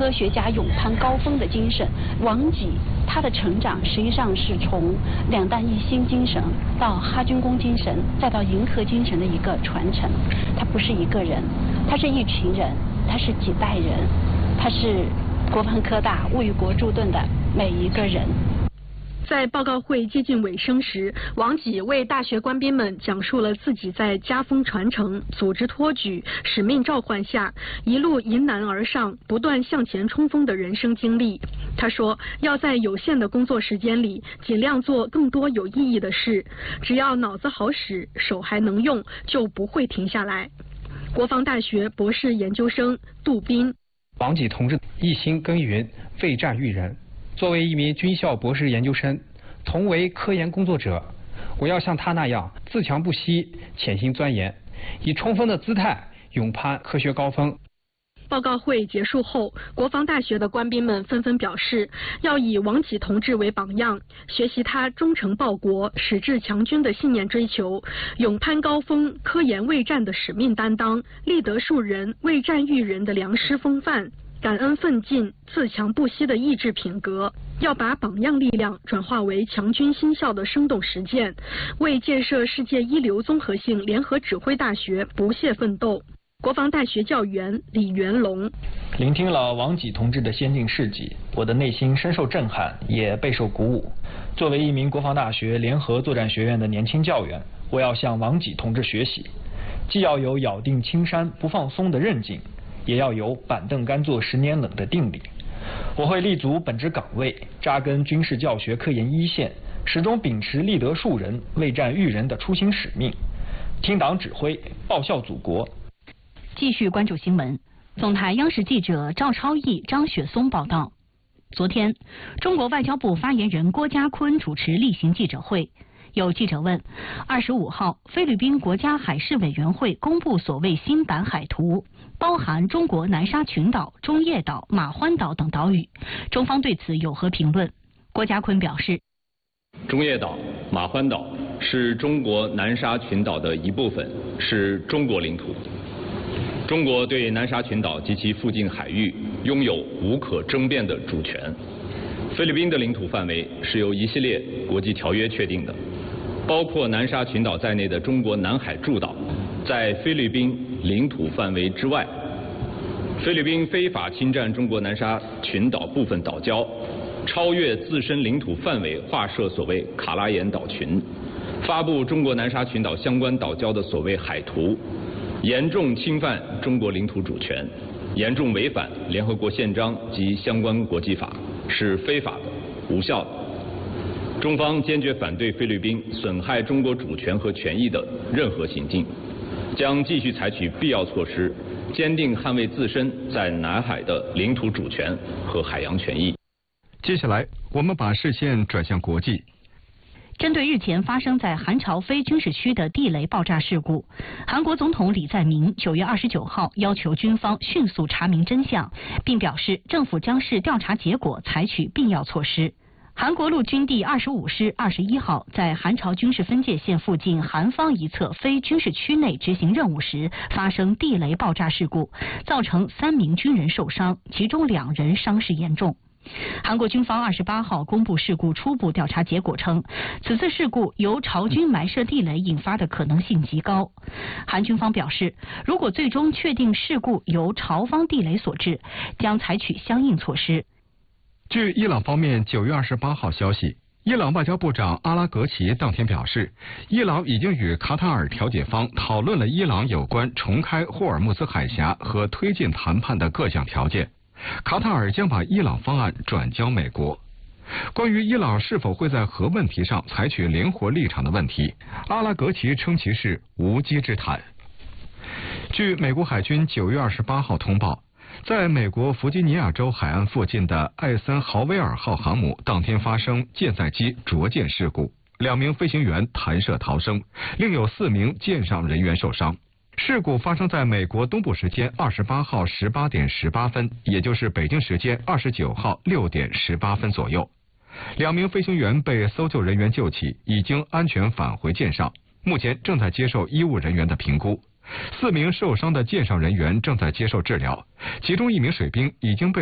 科学家勇攀高峰的精神。王济他的成长实际上是从两弹一星精神到哈军工精神，再到银河精神的一个传承。他不是一个人，他是一群人，他是几代人，他是国防科大为国助盾的每一个人。 在报告会接近尾声时，王济为大学官兵们讲述了自己在家风传承、组织托举、使命召唤下一路迎难而上、不断向前冲锋的人生经历。他说，要在有限的工作时间里，尽量做更多有意义的事。只要脑子好使，手还能用，就不会停下来。国防大学博士研究生杜斌： 王济同志一心耕耘，为战育人。作为一名军校博士研究生，同为科研工作者，我要像他那样自强不息、潜心钻研，以冲锋的姿态勇攀科学高峰。 报告会结束后，国防大学的官兵们纷纷表示，要以王济同志为榜样，学习他忠诚报国、矢志强军的信念追求，勇攀高峰、科研为战的使命担当，立德树人、为战育人的良师风范。感恩奋进、自强不息的意志品格，要把榜样力量转化为强军新校的生动实践，为建设世界一流综合性联合指挥大学不懈奋斗。国防大学教员李元龙： 聆听了王济同志的先进事迹，我的内心深受震撼，也备受鼓舞。作为一名国防大学联合作战学院的年轻教员，我要向王济同志学习，既要有咬定青山不放松的韧劲，也要有板凳干坐10年冷的定力。我会立足本职岗位，扎根军事教学科研一线，始终秉持立德树人、为战育人的初心使命，听党指挥，报效祖国。 继续关注新闻。总台央视记者赵超毅、张雪松报道。昨天，中国外交部发言人郭家坤主持例行记者会。有记者问，25号，菲律宾国家海事委员会公布所谓新版海图，包含中国南沙群岛、中业岛、马欢岛等岛屿，中方对此有何评论？郭家坤表示， 中业岛、马欢岛是中国南沙群岛的一部分，是中国领土。中国对南沙群岛及其附近海域拥有无可争辩的主权。菲律宾的领土范围是由一系列国际条约确定的，包括南沙群岛在内的中国南海诸岛在菲律宾领土范围之外。菲律宾非法侵占中国南沙群岛部分岛礁，超越自身领土范围划设所谓卡拉岩岛群，发布中国南沙群岛相关岛礁的所谓海图，严重侵犯中国领土主权，严重违反联合国宪章及相关国际法，是非法的、无效的。中方坚决反对菲律宾损害中国主权和权益的任何行径，将继续采取必要措施，坚定捍卫自身在南海的领土主权和海洋权益。 接下来，我们把视线转向国际。 针对日前发生在韩朝非军事区的地雷爆炸事故，韩国总统李在明9月29号要求军方迅速查明真相，并表示政府将视调查结果采取必要措施。韩国陆军第25师21号在韩朝军事分界线附近韩方一侧非军事区内执行任务时发生地雷爆炸事故，造成3名军人受伤，其中2人伤势严重。韩国军方28号公布事故初步调查结果称，此次事故由朝军埋设地雷引发的可能性极高。韩军方表示，如果最终确定事故由朝方地雷所致，将采取相应措施。 据伊朗方面9月28号消息，伊朗外交部长阿拉格齐当天表示，伊朗已经与卡塔尔调解方讨论了伊朗有关重开霍尔木兹海峡和推进谈判的各项条件。卡塔尔将把伊朗方案转交美国。关于伊朗是否会在核问题上采取灵活立场的问题，阿拉格齐称其是无稽之谈。据美国海军9月28号通报，在美国弗吉尼亚州海岸附近的艾森豪威尔号航母当天发生舰载机着舰事故，2名飞行员弹射逃生，另有4名舰上人员受伤。事故发生在美国东部时间28号18点18分，也就是北京时间29号6点18分左右。2名飞行员被搜救人员救起，已经安全返回舰上，目前正在接受医务人员的评估。4名受伤的舰上人员正在接受治疗，其中1名水兵已经被